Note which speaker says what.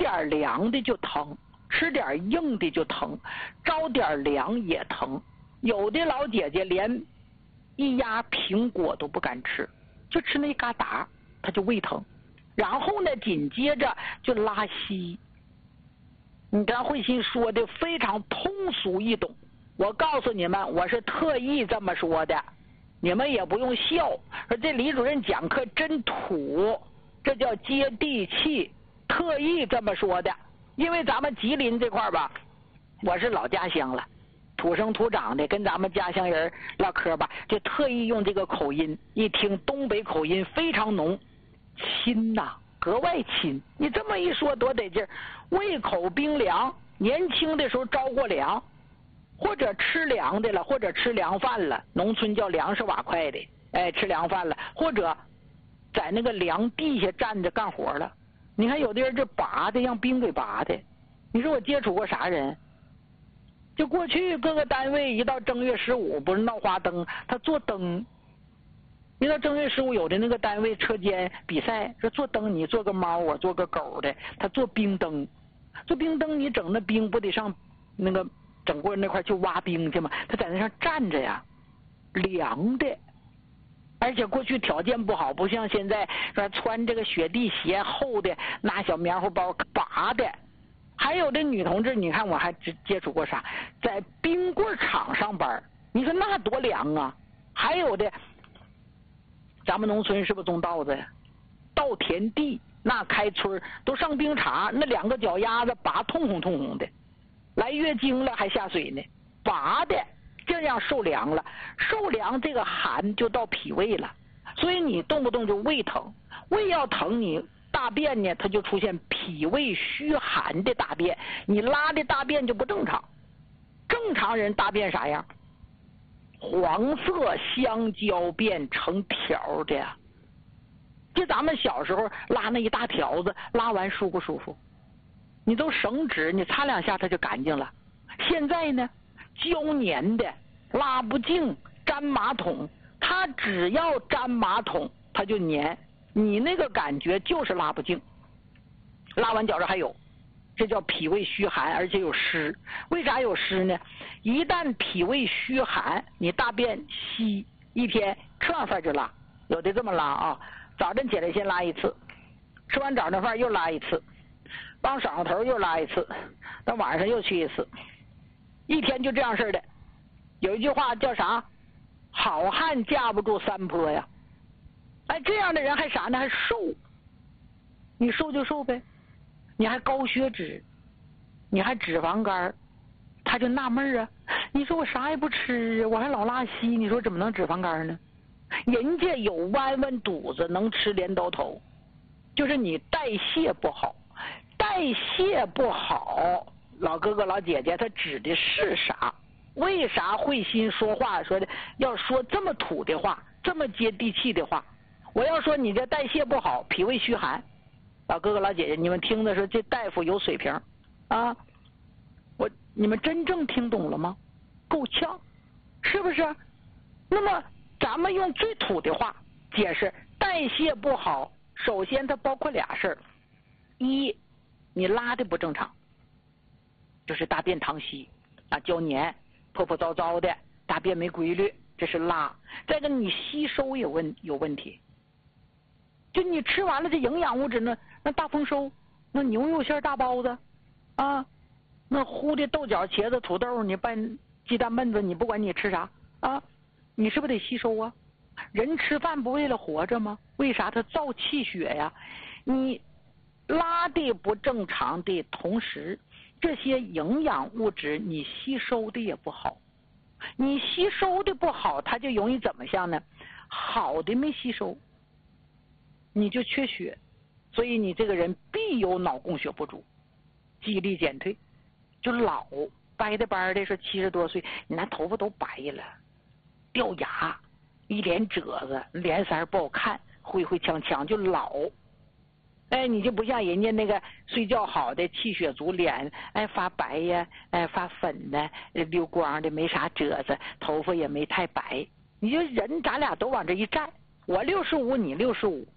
Speaker 1: 点凉的就疼，吃点硬的就疼，着点凉也疼。有的老姐姐连一压苹果都不敢吃，就吃那一嘎达，她就胃疼。然后呢，紧接着就拉稀。你看慧心说的非常通俗易懂，我告诉你们，我是特意这么说的，你们也不用笑，说这李主任讲课真土，这叫接地气，特意这么说的。因为咱们吉林这块吧，我是老家乡了，土生土长的，跟咱们家乡人唠嗑吧，就特意用这个口音，一听东北口音非常浓，亲呐，格外亲。你这么一说多得劲儿，胃口冰凉，年轻的时候着过凉，或者吃凉的了，或者吃凉饭了，农村叫粮食瓦块的，吃凉饭了，或者在那个凉地下站着干活了。你看有的人这拔的让冰给拔的，你说我接触过啥人？就过去各个单位一到正月15不是闹花灯，他做灯。一到正月15有的那个单位车间比赛，说做灯你做个猫我做个狗的，他做冰灯。做冰灯你整那冰不得上那个整个那块去挖冰去吗？他在那上站着呀，凉的。而且过去条件不好，不像现在说穿这个雪地鞋厚的，拿小棉花包拔的。还有的女同志，你看我还接触过啥，在冰棍厂上班，你说那多凉啊。还有的咱们农村是不是种稻子呀？稻田地那开春都上冰碴，那两个脚丫子拔痛红痛红的，来月经了还下水呢，拔的这样受凉了，受凉这个寒就到脾胃了，所以你动不动就胃疼，胃要疼你大便呢，它就出现脾胃虚寒的大便，你拉的大便就不正常。正常人大便啥样？黄色香蕉便成条的呀。就咱们小时候拉那一大条子，拉完舒不舒服？你都省纸，你擦两下它就干净了。现在呢，胶粘的拉不净，粘马桶，它只要粘马桶它就粘，你那个感觉就是拉不净。拉完觉着还有，这叫脾胃虚寒，而且有湿。为啥有湿呢？一旦脾胃虚寒，你大便稀，一天吃完饭就拉。有的这么拉啊，早晨起来先拉一次，吃完早晨饭又拉一次，帮晌午头又拉一次，到晚上又去一次，一天就这样式的。有一句话叫啥？好汉架不住三坡呀。哎，这样的人还啥呢？还瘦。你瘦就瘦呗，你还高血脂，你还脂肪肝，他就纳闷啊，你说我啥也不吃，我还老拉稀，你说怎么能脂肪肝呢？人家有弯弯肚子能吃镰刀头，就是你代谢不好。代谢不好，老哥哥老姐姐，他指的是啥？为啥慧心说话说的要说这么土的话，这么接地气的话？我要说你这代谢不好，脾胃虚寒，老哥哥老姐姐，你们听的时候这大夫有水平啊，你们真正听懂了吗？够呛，是不是？那么咱们用最土的话解释代谢不好，首先它包括俩事儿。一，你拉的不正常，就是大便溏稀啊，胶黏破破糟糟的，大便没规律，这是拉。再一个你吸收有问题，就你吃完了这营养物质呢，那大丰收，那牛肉馅大包子啊，那烀的豆角茄子土豆，你拌鸡蛋焖子，你不管你吃啥啊，你是不是得吸收啊？人吃饭不为了活着吗？为啥他造气血呀？你拉的不正常的同时，这些营养物质你吸收的也不好，你吸收的不好，它就容易怎么样呢？好的没吸收，你就缺血，所以你这个人必有脑供血不足，记忆力减退，就老掰的掰的，说70多岁，你那头发都白了，掉牙，一脸褶子，脸色不好看，灰灰呛呛，就老。哎，你就不像人家那个睡觉好的气血足，脸发白呀，发粉的，溜光的，没啥褶子，头发也没太白。你就人咱俩都往这一站，我65你65，